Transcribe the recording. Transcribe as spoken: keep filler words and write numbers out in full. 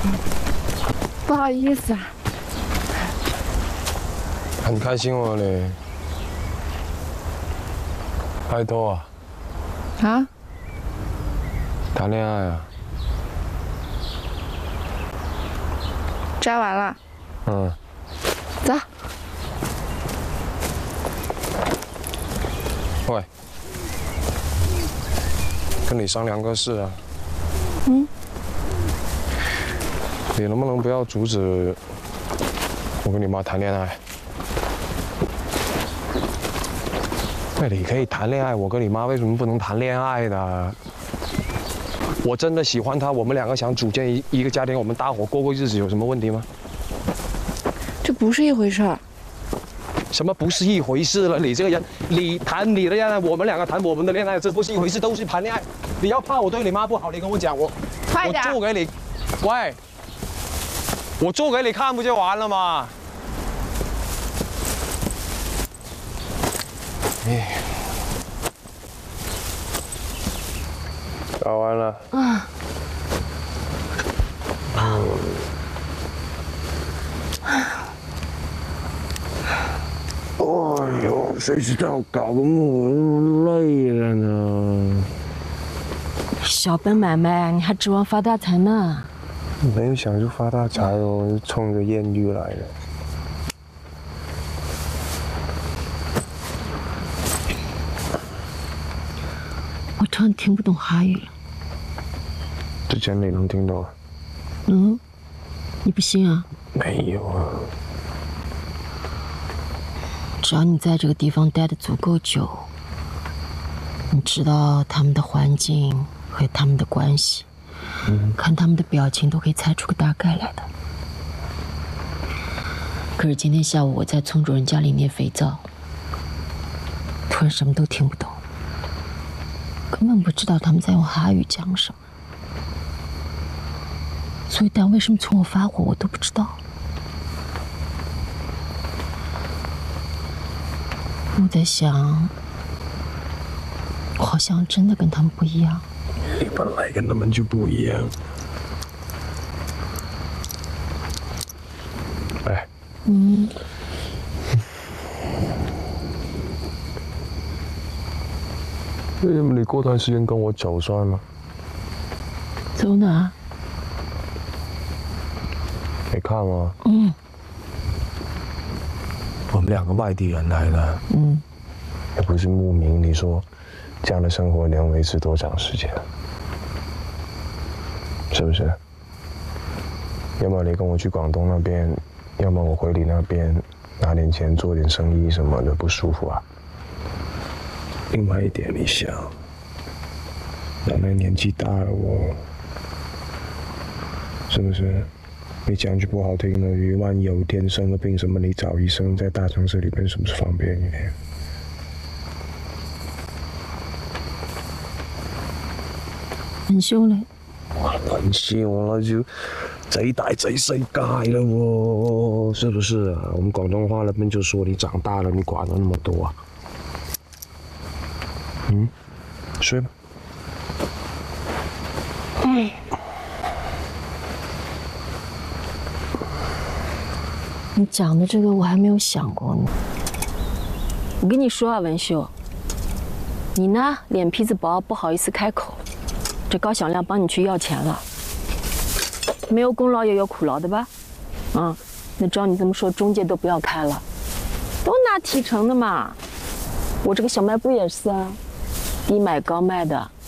不好意思啊。 很开心哦你。拍拖啊？ 啊？ 谈恋爱啊？ 摘完了。 嗯。 走。 喂。 跟你商量个事啊。 嗯。 你能不能不要阻止我跟你妈谈恋爱？那你可以谈恋爱，我跟你妈为什么不能谈恋爱呢？我真的喜欢她，我们两个想组建一一个家庭，我们搭伙过过日子，有什么问题吗？ 这不是一回事儿。 什么不是一回事了？你这个人，你谈你的恋爱，我们两个谈我们的恋爱，这不是一回事，都是谈恋爱。你要怕我对你妈不好，你跟我讲，我快点， 我做给你，喂，我做给你看不就完了吗？哎，搞完了。啊。嗯。 哎呦，谁知道搞得我那么累了呢？ 小本买卖，你还指望发大财呢？ 没有想着发大财哦，冲着艳遇来的。 我突然听不懂哈语了。 之前你能听懂？ 嗯，你不信啊？ 没有啊。 只要你在这个地方待得足够久，你知道他们的环境和他们的关系，嗯，看他们的表情都可以猜出个大概来的。可是今天下午我在村主任家里捏肥皂，突然什么都听不懂，根本不知道他们在用哈语讲什么，所以单位什么冲我发火我都不知道。 我在想，我好像真的跟他们不一样。 你本来跟他们就不一样。哎。嗯。为什么你过段时间跟我走算了？ 走哪？ 没看吗？ 嗯。 我们两个外地人来的，嗯，也不是慕名。你说，这样的生活能维持多长时间？是不是？要么你跟我去广东那边，要么我回你那边拿点钱做点生意什么的，不舒服啊。另外一点，你想，奶奶年纪大了，我，是不是？ 你讲句不好听的，如万一有一天生个病什么，你找医生在大城市里边是不是方便一点？ 很凶嘞！ 哇，很凶了就贼大贼世界了喎，是不是啊？我们广东话那边就说你长大了，你管了那么多啊？嗯，睡吧。嗯。 你讲的这个我还没有想过呢。我跟你说啊，文秀，你呢脸皮子薄，不好意思开口。这高响亮帮你去要钱了，没有功劳也有苦劳的吧？啊，那照你这么说，中介都不要开了，都拿提成的嘛。我这个小卖部也是啊，低买高卖的，